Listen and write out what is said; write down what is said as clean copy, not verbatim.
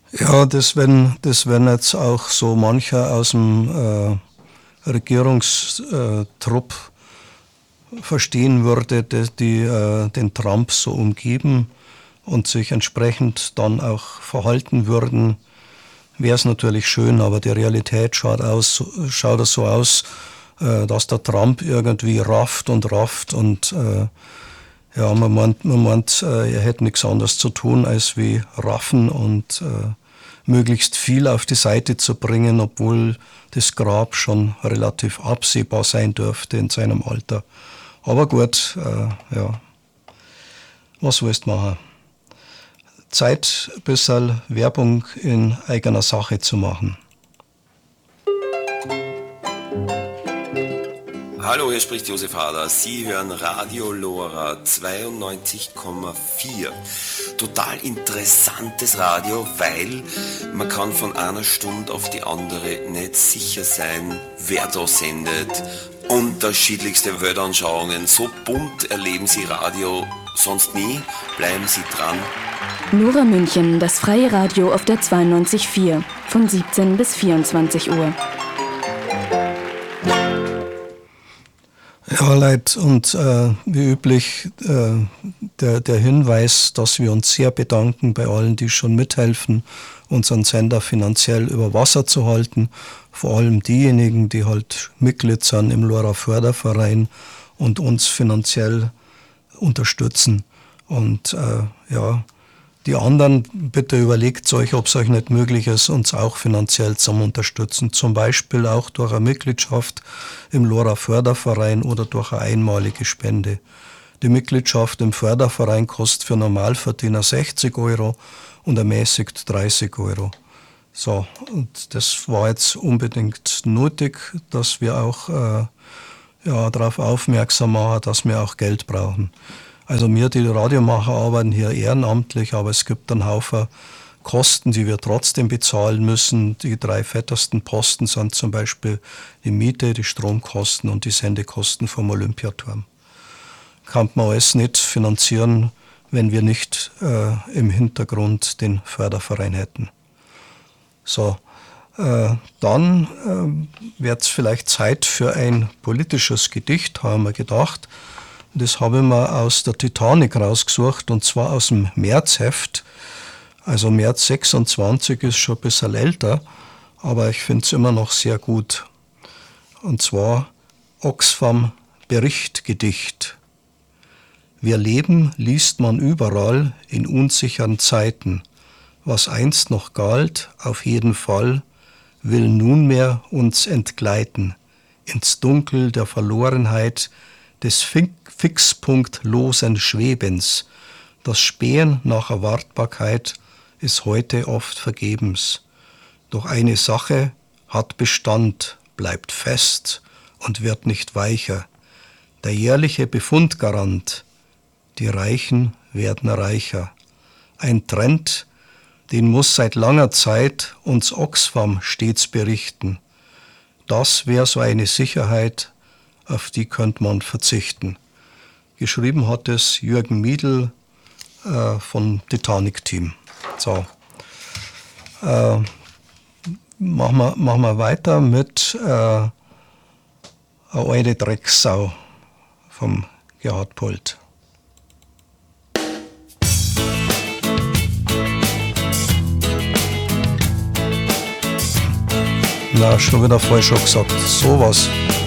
Ja, das wenn jetzt auch so mancher aus dem Regierungstrupp verstehen würde, die den Trump so umgeben und sich entsprechend dann auch verhalten würden, wäre es natürlich schön, aber die Realität schaut es so aus, dass der Trump irgendwie rafft und ja, man meint, er hätte nichts anderes zu tun, als wie raffen und möglichst viel auf die Seite zu bringen, obwohl das Grab schon relativ absehbar sein dürfte in seinem Alter. Aber gut, ja, was willst du machen? Zeit, ein bisschen Werbung in eigener Sache zu machen. Hallo, hier spricht Josef Hader. Sie hören Radio Lora 92,4. Total interessantes Radio, weil man kann von einer Stunde auf die andere nicht sicher sein, wer da sendet. Unterschiedlichste Weltanschauungen. So bunt erleben Sie Radio sonst nie. Bleiben Sie dran. Lora München, das freie Radio auf der 92,4 von 17 bis 24 Uhr. Ja, Leute, und wie üblich der Hinweis, dass wir uns sehr bedanken bei allen, die schon mithelfen, unseren Sender finanziell über Wasser zu halten. Vor allem diejenigen, die halt Mitglied sind im Lora Förderverein und uns finanziell unterstützen. Und ja, die anderen, bitte überlegt euch, ob es euch nicht möglich ist, uns auch finanziell zu unterstützen. Zum Beispiel auch durch eine Mitgliedschaft im Lora Förderverein oder durch eine einmalige Spende. Die Mitgliedschaft im Förderverein kostet für Normalverdiener 60 € und ermäßigt 30 €. So, und das war jetzt unbedingt nötig, dass wir auch ja, darauf aufmerksam machen, dass wir auch Geld brauchen. Also wir, die Radiomacher, arbeiten hier ehrenamtlich, aber es gibt einen Haufen Kosten, die wir trotzdem bezahlen müssen. Die 3 fettesten Posten sind zum Beispiel die Miete, die Stromkosten und die Sendekosten vom Olympiaturm. Kann man alles nicht finanzieren, wenn wir nicht im Hintergrund den Förderverein hätten. So, dann wird es vielleicht Zeit für ein politisches Gedicht, haben wir gedacht. Das habe ich mir aus der Titanic rausgesucht, und zwar aus dem Märzheft. Also März 26 ist schon ein bisschen älter, aber ich finde es immer noch sehr gut. Und zwar Oxfam Berichtgedicht. Wir leben, liest man überall, in unsicheren Zeiten. Was einst noch galt, auf jeden Fall, will nunmehr uns entgleiten, ins Dunkel der Verlorenheit, des fixpunktlosen Schwebens. Das Spähen nach Erwartbarkeit ist heute oft vergebens. Doch eine Sache hat Bestand, bleibt fest und wird nicht weicher. Der jährliche Befundgarant, die Reichen werden reicher. Ein Trend, den muss seit langer Zeit uns Oxfam stets berichten. Das wäre so eine Sicherheit, auf die könnte man verzichten. Geschrieben hat es Jürgen Miedl vom Titanic-Team. So, machen wir weiter mit eine alte Drecksau vom Gerhard Polt. Na, schon wieder falsch gesagt. Sowas.